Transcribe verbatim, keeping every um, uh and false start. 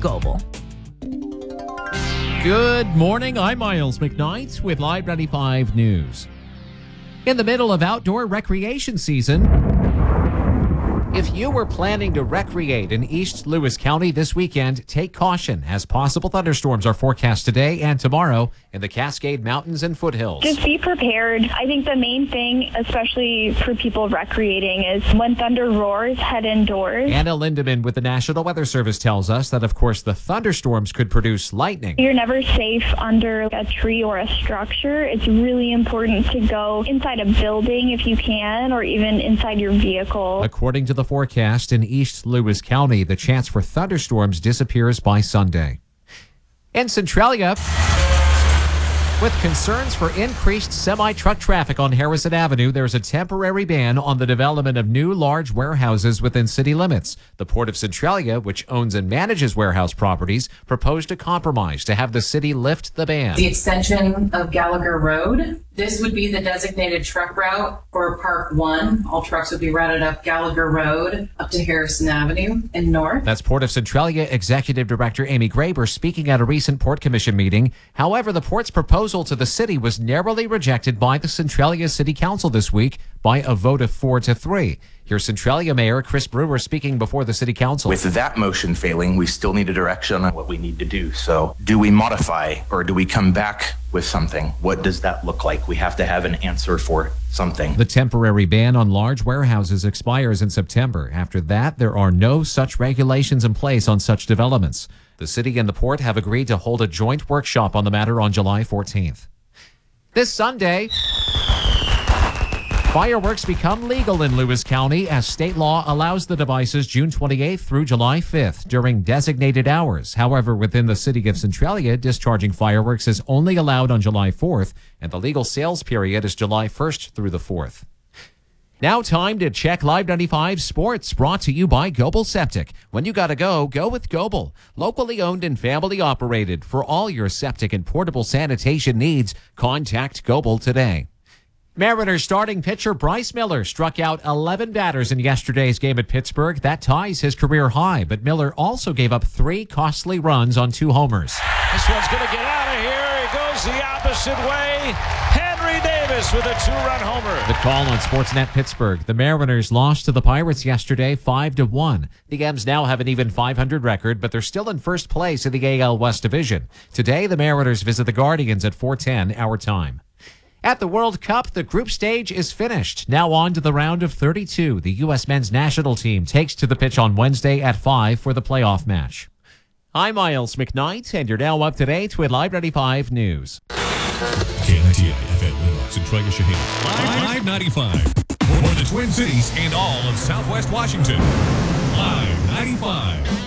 Goble. Good morning. I'm Miles McKnight with Live ninety-five News. In the middle of outdoor recreation season, if you were planning to recreate in East Lewis County this weekend, take caution as possible thunderstorms are forecast today and tomorrow in the Cascade Mountains and foothills. Just be prepared. I think the main thing, especially for people recreating, is when thunder roars, head indoors. Anna Lindemann with the National Weather Service tells us that, of course, the thunderstorms could produce lightning. You're never safe under a tree or a structure. It's really important to go inside a building if you can, or even inside your vehicle. According to the forecast in East Lewis County, the chance for thunderstorms disappears by Sunday. In Centralia, with concerns for increased semi-truck traffic on Harrison Avenue, there's a temporary ban on the development of new large warehouses within city limits. The Port of Centralia, which owns and manages warehouse properties, proposed a compromise to have the city lift the ban. The extension of Gallagher Road. This would be the designated truck route for Park One. All trucks would be routed up Gallagher Road up to Harrison Avenue and north. That's Port of Centralia Executive Director Amy Graber speaking at a recent Port Commission meeting. However, the Port's proposal to the city was narrowly rejected by the Centralia City Council this week by a vote of four to three. Here's Centralia Mayor Chris Brewer speaking before the City Council. With that motion failing, we still need a direction on what we need to do. So do we modify or do we come back with something? What does that look like? We have to have an answer for something. The temporary ban on large warehouses expires in September. After that, there are no such regulations in place on such developments. The city and the port have agreed to hold a joint workshop on the matter on July fourteenth. This Sunday, fireworks become legal in Lewis County as state law allows the devices June twenty-eighth through July fifth during designated hours. However, within the city of Centralia, discharging fireworks is only allowed on July fourth, and the legal sales period is July first through the fourth. Now time to check Live ninety-five Sports, brought to you by Goble Septic. When you gotta go, go with Goble. Locally owned and family operated. For all your septic and portable sanitation needs, contact Goble today. Mariners starting pitcher Bryce Miller struck out eleven batters in yesterday's game at Pittsburgh. That ties his career high, but Miller also gave up three costly runs on two homers. This one's going to get out of here. He goes the opposite way. Henry Davis with a two-run homer. The call on Sportsnet Pittsburgh. The Mariners lost to the Pirates yesterday five to one. The M's now have an even five hundred record, but they're still in first place in the A L West Division. Today, the Mariners visit the Guardians at four ten our time. At the World Cup, the group stage is finished. Now on to the round of thirty-two. The U S men's national team takes to the pitch on Wednesday at five for the playoff match. I'm Miles McKnight, and you're now up to date with Live ninety-five News. K ninety-eight F M, Centralia Shaheen. Live ninety-five. For the Twin Cities and all of Southwest Washington. Live ninety-five.